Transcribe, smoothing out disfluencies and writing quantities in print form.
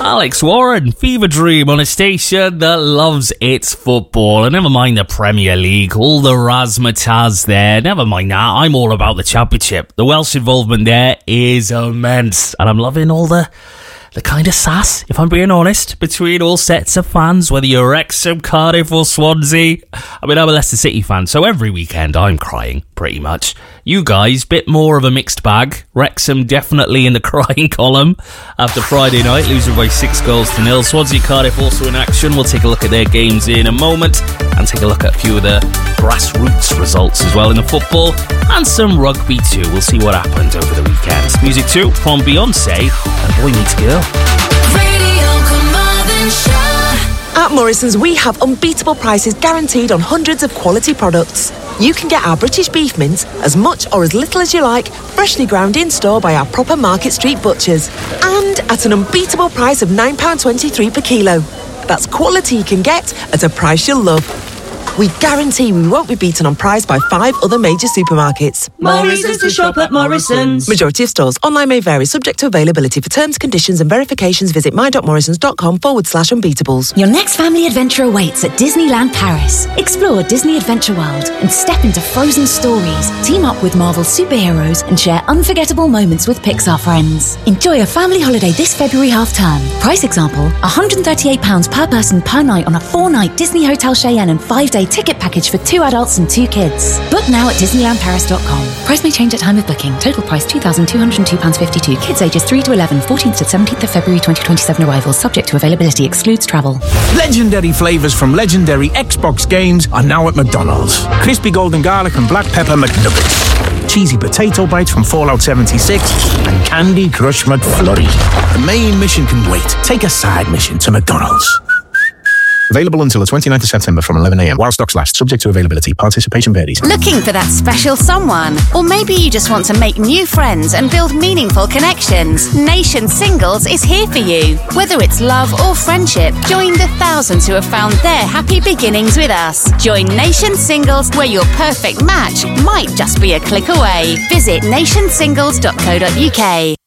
Alex Warren, Fever Dream on a station that loves its football. And never mind the Premier League, all the razzmatazz there. Never mind that, I'm all about the Championship. The Welsh involvement there is immense. And I'm loving all the kind of sass, if I'm being honest, between all sets of fans, whether you're Wrexham, Cardiff or Swansea. I mean, I'm a Leicester City fan, so every weekend I'm crying, pretty much. You guys, bit more of a mixed bag. Wrexham definitely in the crying column after Friday night, losing by 6-0. Swansea, Cardiff also in action. We'll take a look at their games in a moment and take a look at a few of the grassroots results as well in the football and some rugby too. We'll see what happened over the weekend. Music too from Beyonce and Boy Meets Girl. At Morrison's, we have unbeatable prices guaranteed on hundreds of quality products. You can get our British beef mince as much or as little as you like, freshly ground in store by our proper Market Street butchers. And at an unbeatable price of £9.23 per kilo. That's quality you can get at a price you'll love. We guarantee we won't be beaten on price by 5 other major supermarkets. More reasons to shop at Morrison's. Majority of stores. Online may vary, subject to availability. For terms, conditions and verifications, visit my.morrisons.com/unbeatables. Your next family adventure awaits at Disneyland Paris. Explore Disney Adventure World and step into frozen stories. Team up with Marvel superheroes and share unforgettable moments with Pixar friends. Enjoy a family holiday this February half-term. Price example, £138 per person per night on a 4-night Disney Hotel Cheyenne and 5-day ticket package for 2 adults and 2 kids. Book now at DisneylandParis.com. Price may change at time of booking. Total price £2,202.52. Kids ages 3 to 11, 14th to 17th of February 2027 arrivals. Subject to availability. Excludes travel. Legendary flavours from legendary Xbox games are now at McDonald's. Crispy golden garlic and black pepper McNuggets. Cheesy potato bites from Fallout 76 and Candy Crush McFlurry. The main mission can wait. Take a side mission to McDonald's. Available until the 29th of September from 11 a.m. while stocks last. Subject to availability. Participation varies. Looking for that special someone? Or maybe you just want to make new friends and build meaningful connections. Nation Singles is here for you. Whether it's love or friendship, join the thousands who have found their happy beginnings with us. Join Nation Singles, where your perfect match might just be a click away. Visit nationsingles.co.uk.